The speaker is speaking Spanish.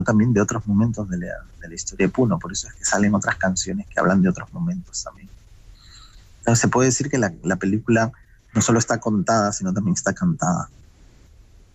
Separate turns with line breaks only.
también de otros momentos de la historia de Puno. Por eso es que salen otras canciones que hablan de otros momentos también. Entonces se puede decir que la película no solo está contada, sino también está cantada.